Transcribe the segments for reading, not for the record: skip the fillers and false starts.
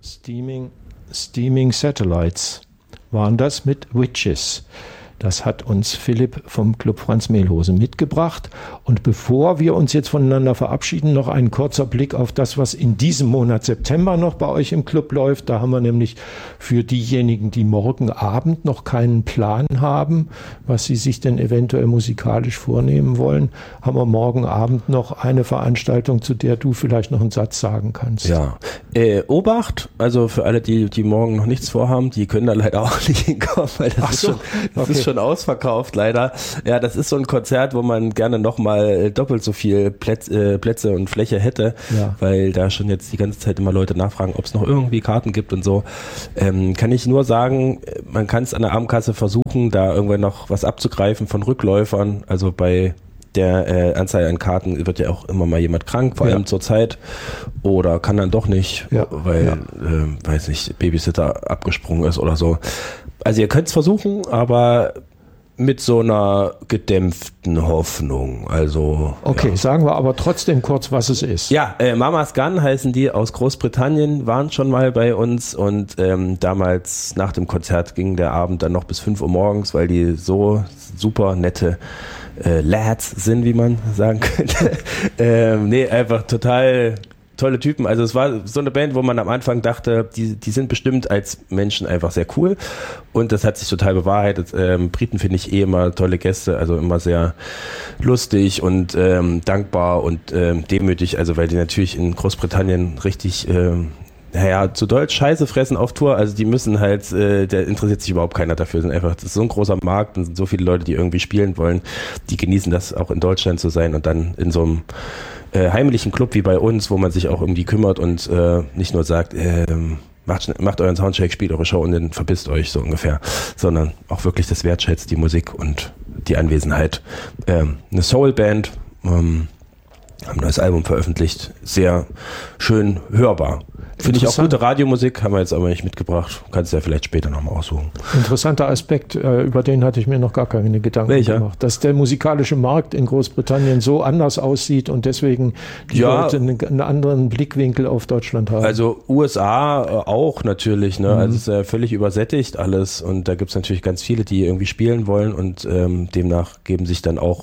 Steaming Satellites waren das mit Witches. Das hat uns Philipp vom Club Franz Mehlhose mitgebracht. Und bevor wir uns jetzt voneinander verabschieden, noch ein kurzer Blick auf das, was in diesem Monat September noch bei euch im Club läuft. Da haben wir nämlich für diejenigen, die morgen Abend noch keinen Plan haben, was sie sich denn eventuell musikalisch vornehmen wollen, haben wir morgen Abend noch eine Veranstaltung, zu der du vielleicht noch einen Satz sagen kannst. Ja, Obacht, also für alle, die morgen noch nichts vorhaben, die können da leider auch nicht hinkommen, weil das ist schon ausverkauft, leider. Ja, das ist so ein Konzert, wo man gerne nochmal doppelt so viel Plätze und Fläche hätte, weil da schon jetzt die ganze Zeit immer Leute nachfragen, ob es noch irgendwie Karten gibt und so. Kann ich nur sagen, man kann es an der Abendkasse versuchen, da irgendwann noch was abzugreifen von Rückläufern. Also bei der Anzahl an Karten wird ja auch immer mal jemand krank, vor allem zur Zeit, oder kann dann doch nicht, weil, weiß nicht, Babysitter abgesprungen ist oder so. Also ihr könnt es versuchen, aber mit so einer gedämpften Hoffnung. Also okay, sagen wir aber trotzdem kurz, was es ist. Ja, Mama's Gun heißen die, aus Großbritannien, waren schon mal bei uns und damals nach dem Konzert ging der Abend dann noch bis 5 Uhr morgens, weil die so super nette Lads sind, wie man sagen könnte. Einfach total tolle Typen. Also es war so eine Band, wo man am Anfang dachte, die sind bestimmt als Menschen einfach sehr cool und das hat sich total bewahrheitet. Briten finde ich immer tolle Gäste, also immer sehr lustig und dankbar und demütig, also weil die natürlich in Großbritannien richtig zu Deutsch Scheiße fressen auf Tour, also die müssen halt, da interessiert sich überhaupt keiner dafür, das ist so ein großer Markt und sind so viele Leute, die irgendwie spielen wollen, die genießen das auch in Deutschland zu sein und dann in so einem heimlichen Club wie bei uns, wo man sich auch irgendwie kümmert und nicht nur sagt, macht euren Soundcheck, spielt eure Show und dann verpisst euch so ungefähr, sondern auch wirklich das wertschätzt, die Musik und die Anwesenheit. Eine Soulband, haben ein neues Album veröffentlicht, sehr schön hörbar. Finde ich auch gute Radiomusik, haben wir jetzt aber nicht mitgebracht. Kannst du ja vielleicht später nochmal aussuchen. Interessanter Aspekt, über den hatte ich mir noch gar keine Gedanken gemacht. Dass der musikalische Markt in Großbritannien so anders aussieht und deswegen die Leute einen anderen Blickwinkel auf Deutschland haben. Also USA auch natürlich, ne? Also es ist ja völlig übersättigt alles und da gibt es natürlich ganz viele, die irgendwie spielen wollen und demnach gibt sich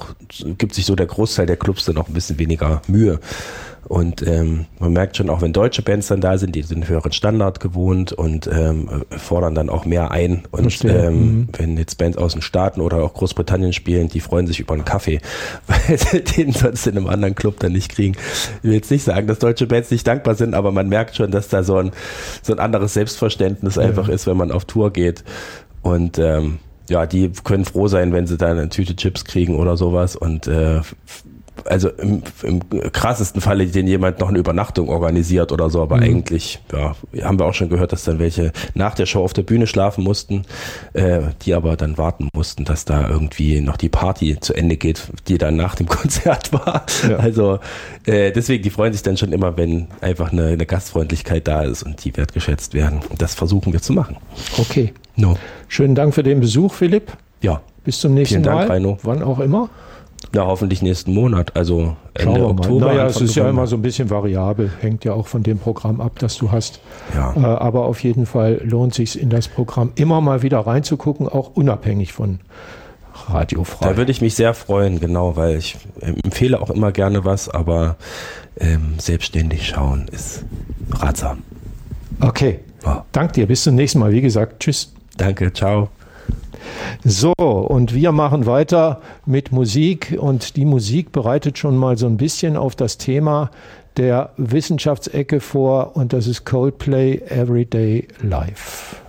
so der Großteil der Clubs dann auch ein bisschen weniger Mühe. Und man merkt schon, auch wenn deutsche Bands dann da sind, die sind höheren Standard gewohnt und fordern dann auch mehr ein. Und wenn jetzt Bands aus den Staaten oder auch Großbritannien spielen, die freuen sich über einen Kaffee, weil sie den sonst in einem anderen Club dann nicht kriegen. Ich will jetzt nicht sagen, dass deutsche Bands nicht dankbar sind, aber man merkt schon, dass da so ein anderes Selbstverständnis einfach ist, wenn man auf Tour geht. Und die können froh sein, wenn sie da eine Tüte Chips kriegen oder sowas und also im krassesten Falle, den jemand noch eine Übernachtung organisiert oder so, aber eigentlich, haben wir auch schon gehört, dass dann welche nach der Show auf der Bühne schlafen mussten, die aber dann warten mussten, dass da irgendwie noch die Party zu Ende geht, die dann nach dem Konzert war. Ja. Also deswegen, die freuen sich dann schon immer, wenn einfach eine Gastfreundlichkeit da ist und die wertgeschätzt werden. Und das versuchen wir zu machen. Okay. Schönen Dank für den Besuch, Philipp. Ja. Bis zum nächsten Mal. Vielen Dank, Reino. Wann auch immer. Ja, hoffentlich nächsten Monat, also Ende Oktober. Naja, es ist ja immer so ein bisschen variabel, hängt ja auch von dem Programm ab, das du hast. Ja. Aber auf jeden Fall lohnt es sich in das Programm immer mal wieder reinzugucken, auch unabhängig von Radiofrei. Da würde ich mich sehr freuen, genau, weil ich empfehle auch immer gerne was, aber selbstständig schauen ist ratsam. Okay, danke dir, bis zum nächsten Mal. Wie gesagt, tschüss. Danke, ciao. So, und wir machen weiter mit Musik und die Musik bereitet schon mal so ein bisschen auf das Thema der Wissenschaftsecke vor und das ist Coldplay Everyday Life.